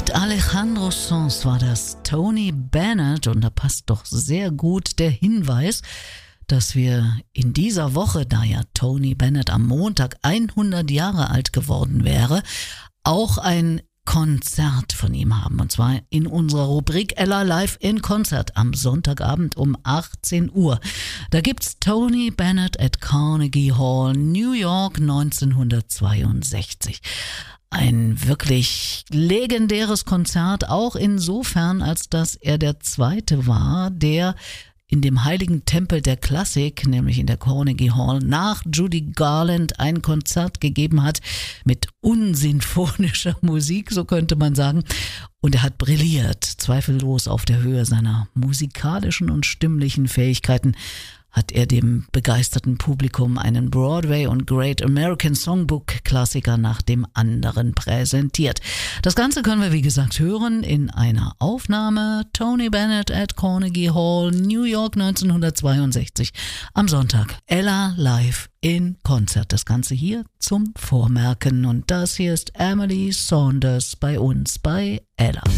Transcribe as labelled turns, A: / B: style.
A: Mit Alejandro Sanz war das Tony Bennett und da passt doch sehr gut der Hinweis, dass wir in dieser Woche, da ja Tony Bennett am Montag 100 Jahre alt geworden wäre, auch ein Konzert von ihm haben. Und zwar in unserer Rubrik Ella Live in Konzert am Sonntagabend um 18 Uhr. Da gibt's Tony Bennett at Carnegie Hall, New York 1962. Ein wirklich legendäres Konzert, auch insofern, als dass er der Zweite war, der in dem heiligen Tempel der Klassik, nämlich in der Carnegie Hall, nach Judy Garland ein Konzert gegeben hat mit unsinfonischer Musik, so könnte man sagen. Und er hat brilliert, zweifellos auf der Höhe seiner musikalischen und stimmlichen Fähigkeiten, hat er dem begeisterten Publikum einen Broadway- und Great American Songbook-Klassiker nach dem anderen präsentiert. Das Ganze können wir, wie gesagt, hören in einer Aufnahme Tony Bennett at Carnegie Hall, New York 1962 am Sonntag. Ella live in Konzert. Das Ganze hier zum Vormerken. Und das hier ist Emily Saunders bei uns bei Ella.